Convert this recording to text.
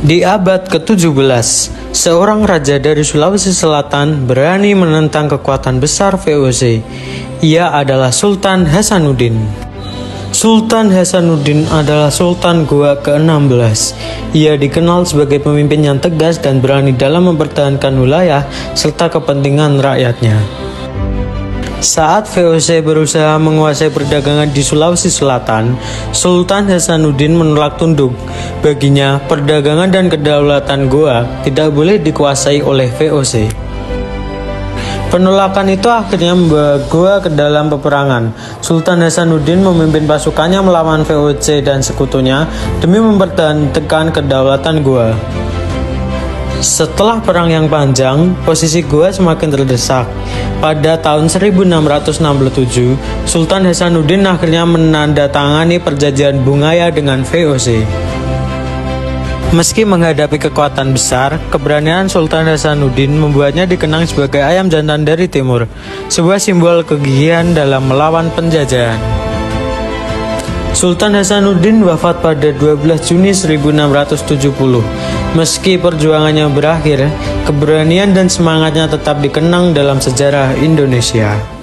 Di abad ke-17, seorang raja dari Sulawesi Selatan berani menentang kekuatan besar VOC. Ia adalah Sultan Hasanuddin. Sultan Hasanuddin adalah Sultan Goa ke-16. Ia dikenal sebagai pemimpin yang tegas dan berani dalam mempertahankan wilayah serta kepentingan rakyatnya. Saat VOC berusaha menguasai perdagangan di Sulawesi Selatan, Sultan Hasanuddin menolak tunduk. Baginya, perdagangan dan kedaulatan Goa tidak boleh dikuasai oleh VOC. Penolakan itu akhirnya membawa Goa ke dalam peperangan. Sultan Hasanuddin memimpin pasukannya melawan VOC dan sekutunya demi mempertahankan kedaulatan Goa. Setelah perang yang panjang, posisi Goa semakin terdesak. Pada tahun 1667, Sultan Hasanuddin akhirnya menandatangani perjanjian Bungaya dengan VOC. Meski menghadapi kekuatan besar, keberanian Sultan Hasanuddin membuatnya dikenang sebagai ayam jantan dari timur, sebuah simbol kegigihan dalam melawan penjajahan. Sultan Hasanuddin wafat pada 12 Juni 1670. Meski perjuangannya berakhir, keberanian dan semangatnya tetap dikenang dalam sejarah Indonesia.